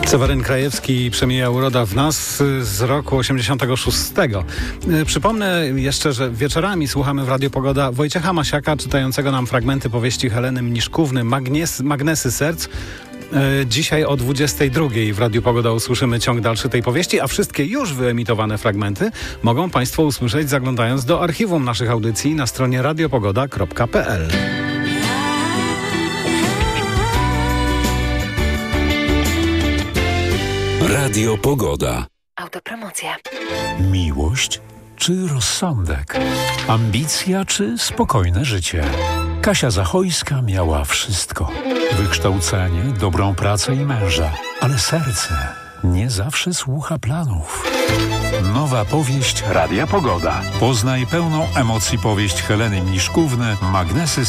Seweryn Krajewski, Przemija uroda w nas z roku 86. Przypomnę jeszcze, że wieczorami słuchamy w Radio Pogoda Wojciecha Masiaka, czytającego nam fragmenty powieści Heleny Mniszkówny Magnesy Serc. Dzisiaj o 22:00 w Radiu Pogoda usłyszymy ciąg dalszy tej powieści, a wszystkie już wyemitowane fragmenty mogą Państwo usłyszeć, zaglądając do archiwum naszych audycji na stronie radiopogoda.pl. Radio Pogoda. Autopromocja. Miłość czy rozsądek? Ambicja czy spokojne życie? Kasia Zachojska miała wszystko. Wykształcenie, dobrą pracę i męża. Ale serce nie zawsze słucha planów. Nowa powieść Radia Pogoda. Poznaj pełną emocji powieść Heleny Mniszkówny Magnesy